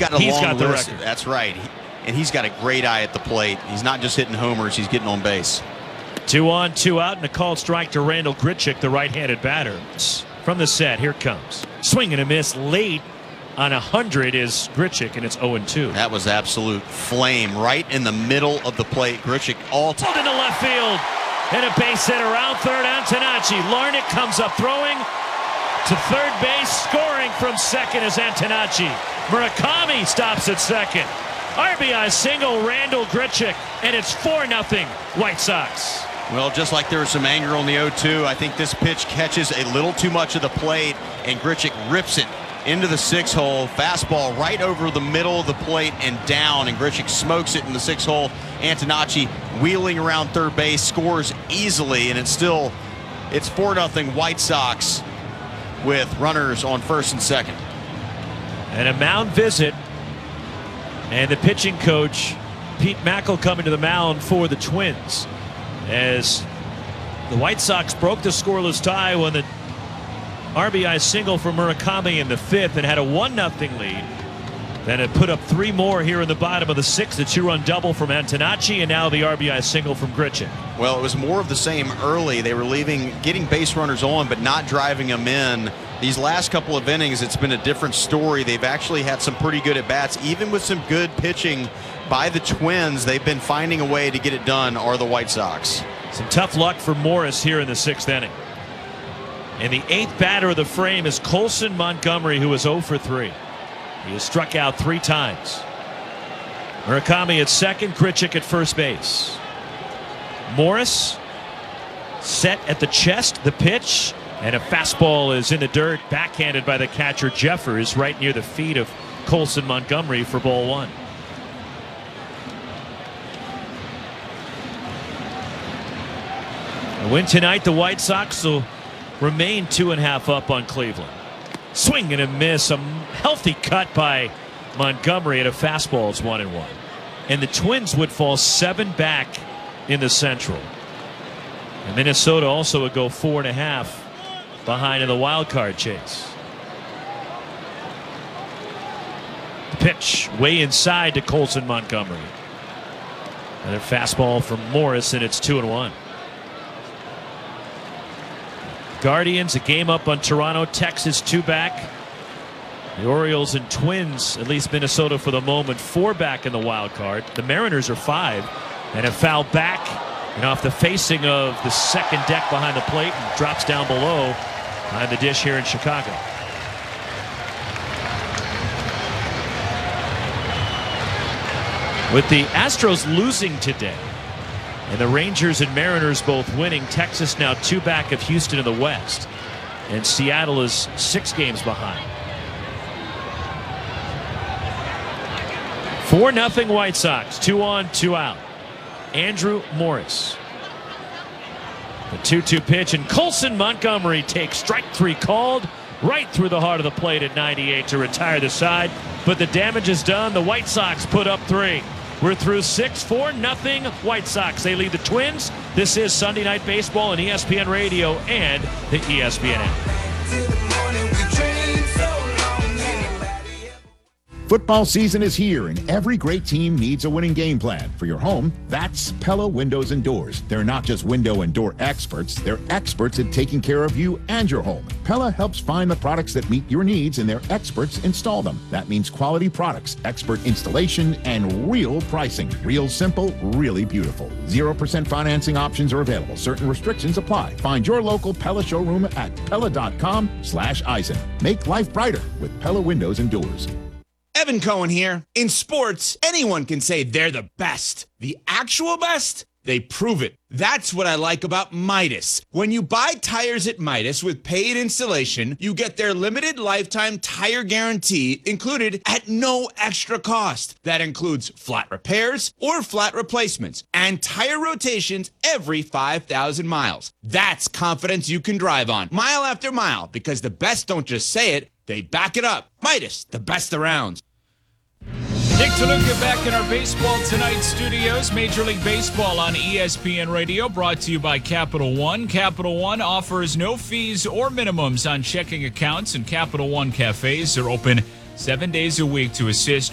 got a He's long got the list. record. That's right. And he's got a great eye at the plate. He's not just hitting homers, he's getting on base. 2 on, 2 out, and a called strike to Randal Grichuk, the right-handed batter. From the set, here it comes. Swing and a miss late on 100 is Grichuk, and it's 0-2. That was absolute flame right in the middle of the plate. Grichuk all Pulled into left field. And a base hit around third. Antonacci. Larnach comes up throwing to third base. Scoring from second is Antonacci. Murakami stops at second. RBI single, Randal Grichuk, and it's 4-0 White Sox. Well, just like there was some anger on the 0-2, I think this pitch catches a little too much of the plate, and Grichuk rips it into the 6-hole. Fastball right over the middle of the plate and down, and Grichuk smokes it in the 6-hole. Antonacci wheeling around third base, scores easily, and it's 4-0 White Sox with runners on first and second. And a mound visit, and the pitching coach, Pete Mackel, coming to the mound for the Twins, as the White Sox broke the scoreless tie when the RBI single from Murakami in the 5th and had a 1-0 lead. Then it put up 3 more here in the bottom of the 6th. A 2-run double from Antonacci, and now the RBI single from Grichuk. Well, it was more of the same early. They were getting base runners on, but not driving them in. These last couple of innings, it's been a different story. They've actually had some pretty good at-bats. Even with some good pitching by the Twins, they've been finding a way to get it done, are the White Sox. Some tough luck for Morris here in the 6th inning. And the 8th batter of the frame is Colson Montgomery, who is 0 for 3. He has struck out 3 times. Murakami at second, Grichuk at first base. Morris set at the chest, the pitch, and a fastball is in the dirt, backhanded by the catcher Jeffers right near the feet of Colson Montgomery for ball 1. A win tonight, the White Sox will remain 2.5 up on Cleveland. Swing and a miss, a healthy cut by Montgomery at a fastball. It's 1-1. And the Twins would fall 7 back in the Central. And Minnesota also would go 4.5 behind in the wild card chase. The pitch way inside to Colson Montgomery. And a fastball from Morris, and it's 2-1. Guardians, a game up on Toronto. Texas 2 back. The Orioles and Twins, at least Minnesota for the moment, 4 back in the wild card. The Mariners are 5, and a foul back and off the facing of the second deck behind the plate and drops down below behind the dish here in Chicago. With the Astros losing today and the Rangers and Mariners both winning, Texas now 2 back of Houston in the West, and Seattle is 6 games behind. 4-0 White Sox, 2 on, 2 out. Andrew Morris. The 2-2 pitch, and Colson Montgomery takes strike 3 called right through the heart of the plate at 98 to retire the side. But the damage is done. The White Sox put up 3. We're through 6, 4-0 White Sox. They lead the Twins. This is Sunday Night Baseball on ESPN Radio and the ESPN app. Football season is here, and every great team needs a winning game plan. For your home, that's Pella Windows and Doors. They're not just window and door experts, they're experts at taking care of you and your home. Pella helps find the products that meet your needs, and their experts install them. That means quality products, expert installation, and real pricing. Real simple, really beautiful. 0% financing options are available. Certain restrictions apply. Find your local Pella showroom at Pella.com/Eisen. Make life brighter with Pella Windows and Doors. Evan Cohen here. In sports, anyone can say they're the best. The actual best? They prove it. That's what I like about Midas. When you buy tires at Midas with paid installation, you get their limited lifetime tire guarantee included at no extra cost. That includes flat repairs or flat replacements and tire rotations every 5,000 miles. That's confidence you can drive on mile after mile, because the best don't just say it, they back it up. Midas, the best around. Nick Toluca back in our Baseball Tonight studios. Major League Baseball on ESPN Radio, brought to you by Capital One. Capital One offers no fees or minimums on checking accounts, and Capital One cafes are open 7 days a week to assist